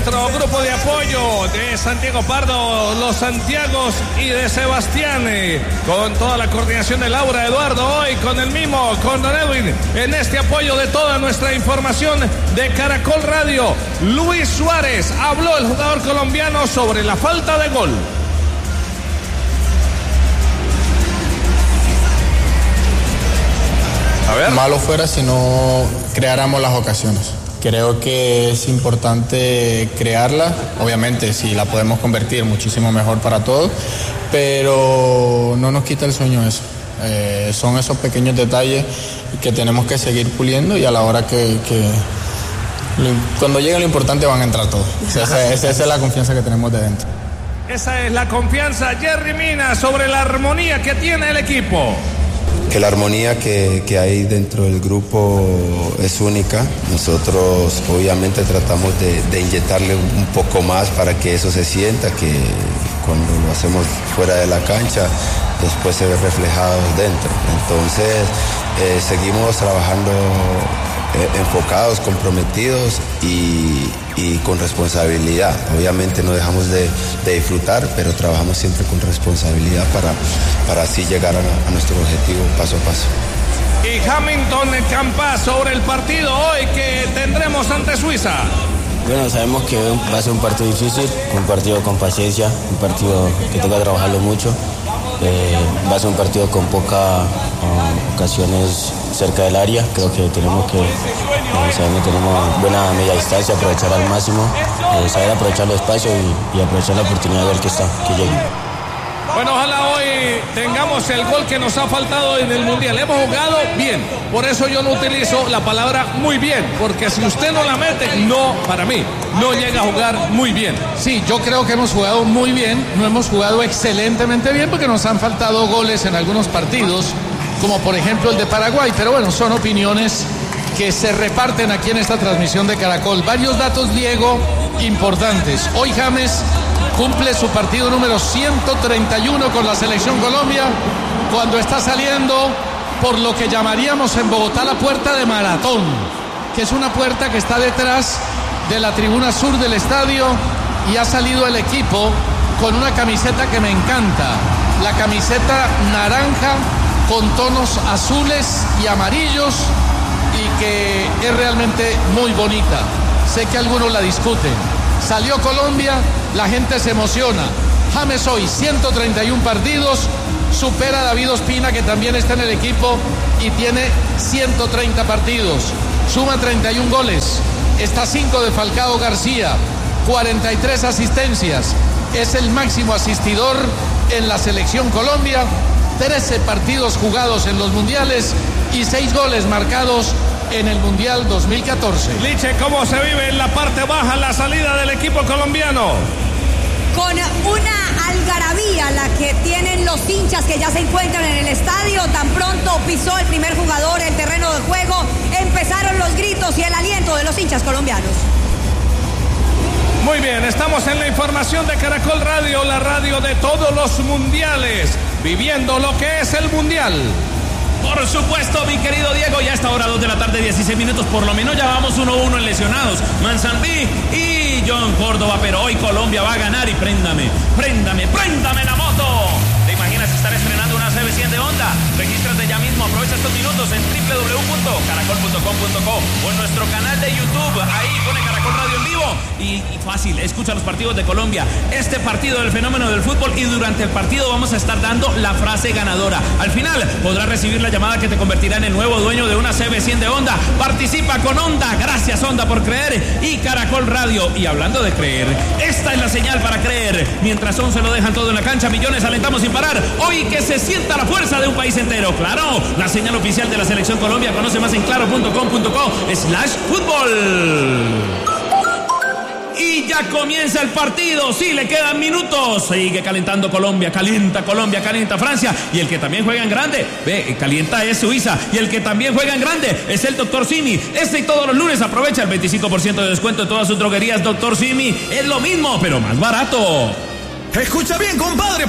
nuestro grupo de apoyo de Santiago Pardo, los Santiagos y de Sebastián, con toda la coordinación de Laura Eduardo, hoy con el mismo, con Don Edwin, en este apoyo de toda nuestra información de Caracol Radio. Luis Suárez, habló el jugador colombiano sobre la falta de gol. A ver. Malo fuera si no creáramos las ocasiones. Creo que es importante crearla, obviamente si la podemos convertir muchísimo mejor para todos, pero no nos quita el sueño eso. Son esos pequeños detalles que tenemos que seguir puliendo y a la hora cuando llegue lo importante van a entrar todos. Esa es la confianza que tenemos de dentro. Esa es la confianza, Jerry Mina, sobre la armonía que tiene el equipo. Que la armonía que hay dentro del grupo es única. Nosotros obviamente tratamos de inyectarle un poco más para que eso se sienta, que cuando lo hacemos fuera de la cancha después se ve reflejado dentro. Entonces seguimos trabajando enfocados, comprometidos y con responsabilidad. Obviamente no dejamos de disfrutar, pero trabajamos siempre con responsabilidad para así llegar a nuestro objetivo paso a paso. Y Hamilton Campas sobre el partido hoy que tendremos ante Suiza. Bueno, sabemos que va a ser un partido difícil, un partido con paciencia, un partido que toca trabajarlo mucho. Va a ser un partido con pocas ocasiones cerca del área. Creo que tenemos que tenemos buena media distancia, aprovechar al máximo, saber aprovechar los espacios y aprovechar la oportunidad del que llegue. Bueno, ojalá hoy tengamos el gol que nos ha faltado en el Mundial. Hemos jugado bien, por eso yo no utilizo la palabra muy bien, porque si usted no la mete, para mí, no llega a jugar muy bien. Sí, yo creo que hemos jugado muy bien, no hemos jugado excelentemente bien porque nos han faltado goles en algunos partidos, como por ejemplo el de Paraguay, pero bueno, son opiniones que se reparten aquí en esta transmisión de Caracol. Varios datos, Diego, importantes. Hoy James cumple su partido número 131 con la Selección Colombia, cuando está saliendo por lo que llamaríamos en Bogotá la puerta de Maratón, que es una puerta que está detrás de la tribuna sur del estadio, y ha salido el equipo con una camiseta que me encanta, la camiseta naranja con tonos azules y amarillos, y que es realmente muy bonita. Sé que algunos la discuten. Salió Colombia, la gente se emociona. James hoy 131 partidos, supera a David Ospina, que también está en el equipo y tiene 130 partidos, suma 31 goles, está 5 de Falcao García, 43 asistencias, es el máximo asistidor en la Selección Colombia, 13 partidos jugados en los mundiales y 6 goles marcados en el Mundial 2014. Liche, ¿cómo se vive en la parte baja la salida del equipo colombiano? Con una algarabía la que tienen los hinchas que ya se encuentran en el estadio. Tan pronto pisó el primer jugador el terreno de juego, empezaron los gritos y el aliento de los hinchas colombianos. Muy bien, estamos en la información de Caracol Radio, la radio de todos los mundiales, viviendo lo que es el mundial. Por supuesto, mi querido Diego, ya a esta hora 2 de la tarde, 16 minutos, por lo menos ya vamos 1-1 en lesionados, Manzanbí y John Córdoba, pero hoy Colombia va a ganar y préndame la moto. ¿Te imaginas estar estrenando una CB100 de Honda? Regístrate ya mismo, aprovecha estos minutos en www.caracol.com.co o en nuestro canal de YouTube, ahí pone Caracol Radio en vivo y fácil, escucha los partidos de Colombia, este partido del fenómeno del fútbol, y durante el partido vamos a estar dando la frase ganadora. Al final podrás recibir la llamada que te convertirá en el nuevo dueño de una CB100 de Honda. Participa con Honda, gracias Honda por creer, y Caracol Radio. Y hablando de creer, esta es la señal para creer. Mientras 11 lo dejan todo en la cancha, millones alentamos sin parar. Hoy que se sienta la fuerza de un país entero. Claro, la señal oficial de la Selección Colombia. Conoce más en claro.com.co/fútbol. Y ya comienza el partido, sí, le quedan minutos. Sigue calentando Colombia, calienta Francia. Y el que también juega en grande, calienta es Suiza. Y el que también juega en grande es el Dr. Simi. Este y todos los lunes aprovecha el 25% de descuento en todas sus droguerías. Dr. Simi es lo mismo, pero más barato. Escucha bien, compadre,